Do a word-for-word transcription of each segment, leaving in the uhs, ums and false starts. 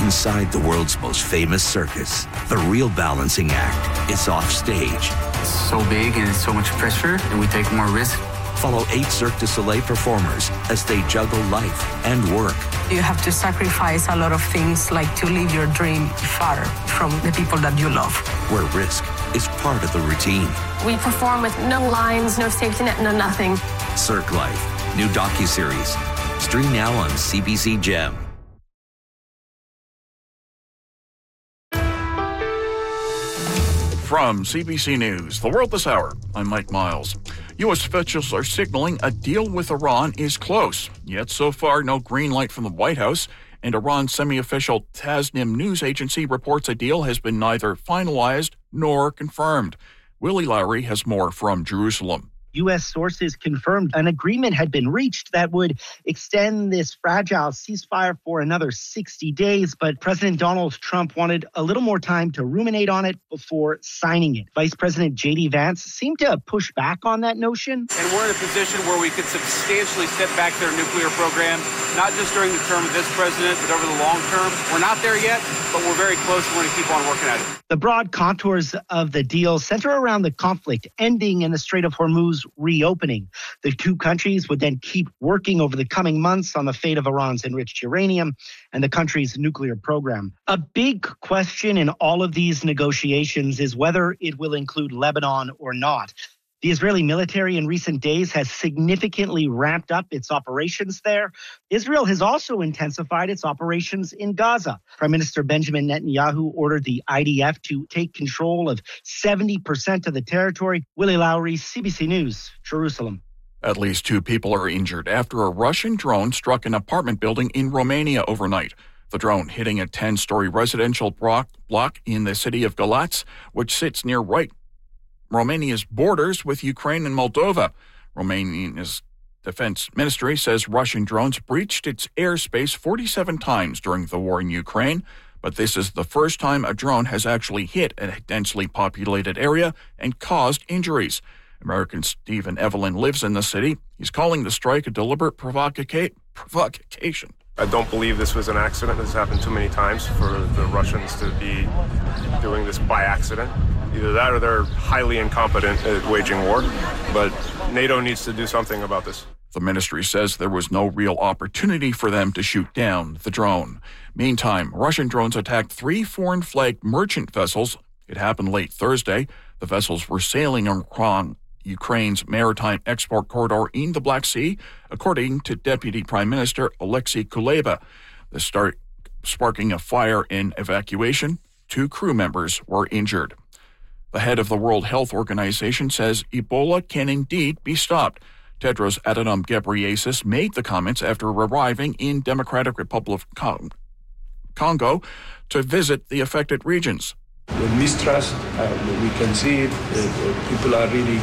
Inside the world's most famous circus, the real balancing act is off stage. It's so big and it's so much pressure, and we take more risk. Follow eight Cirque du Soleil performers as they juggle life and work. You have to sacrifice a lot of things, like to live your dream far from the people that you love. Where risk is part of the routine. We perform with no lines, no safety net, no nothing. Cirque Life, new docuseries. Stream now on C B C Gem. From C B C News, The World This Hour, I'm Mike Miles. U S officials are signaling a deal with Iran is close, yet so far no green light from the White House, and Iran's semi-official Tasnim news agency reports a deal has been neither finalized nor confirmed. Willie Lowry has more from Jerusalem. U S sources confirmed an agreement had been reached that would extend this fragile ceasefire for another sixty days, but President Donald Trump wanted a little more time to ruminate on it before signing it. Vice President J D Vance seemed to push back on that notion. And we're in a position where we could substantially step back their nuclear program, not just during the term of this president, but over the long term. We're not there yet, but we're very close. We're going to keep on working at it. The broad contours of the deal center around the conflict ending and the Strait of Hormuz reopening. The two countries would then keep working over the coming months on the fate of Iran's enriched uranium and the country's nuclear program. A big question in all of these negotiations is whether it will include Lebanon or not. The Israeli military in recent days has significantly ramped up its operations there. Israel has also intensified its operations in Gaza. Prime Minister Benjamin Netanyahu ordered the I D F to take control of seventy percent of the territory. Willie Lowry, C B C News, Jerusalem. At least two people are injured after a Russian drone struck an apartment building in Romania overnight. The drone hitting a ten-story residential block in the city of Galatz, which sits near right Romania's borders with Ukraine and Moldova. Romania's defense ministry says Russian drones breached its airspace forty-seven times during the war in Ukraine, but this is the first time a drone has actually hit a densely populated area and caused injuries. American Stephen Evelyn lives in the city. He's calling the strike a deliberate provoca- provocation. I don't believe this was an accident. This happened too many times for the Russians to be doing this by accident. Either that or they're highly incompetent at waging war. But NATO needs to do something about this. The ministry says there was no real opportunity for them to shoot down the drone. Meantime, Russian drones attacked three foreign-flagged merchant vessels. It happened late Thursday. The vessels were sailing along Ukraine's maritime export corridor in the Black Sea, according to Deputy Prime Minister Alexei Kuleba. The start sparking a fire and evacuation. Two crew members were injured. The head of the World Health Organization says Ebola can indeed be stopped. Tedros Adhanom Ghebreyesus made the comments after arriving in Democratic Republic of Congo to visit the affected regions. The mistrust, uh, we can see it. Uh, people are really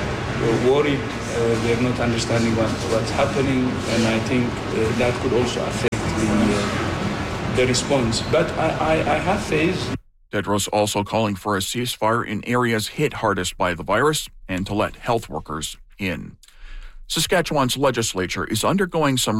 uh, worried. Uh, they're not understanding what, what's happening, and I think uh, that could also affect the, uh, the response. But I, I, I have faith. Tedros also calling for a ceasefire in areas hit hardest by the virus and to let health workers in. Saskatchewan's legislature is undergoing some